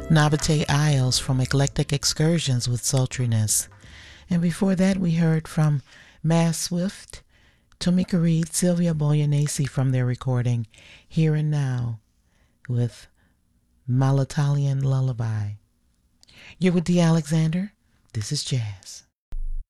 Nabate Isles from Eclectic Excursions with Sultriness. And before that, we heard from Mass Swift, Tomika Reed, Sylvia Boyanese from their recording Here and Now with Malatalian Lullaby. You're with D. Alexander. This is Jazz.